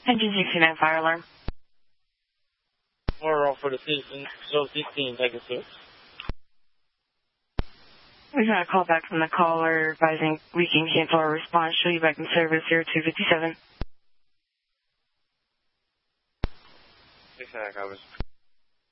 Engine 69 fire alarm. Roll for the citizen, show 16, take a 6. We've got a call back from the caller advising we can cancel our response. Show you back in service 0257. 6 covers.